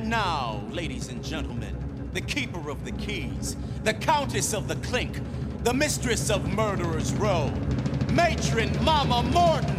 And now, ladies and gentlemen, the keeper of the keys, the countess of the clink, the mistress of Murderers Row, Matron Mama Morton.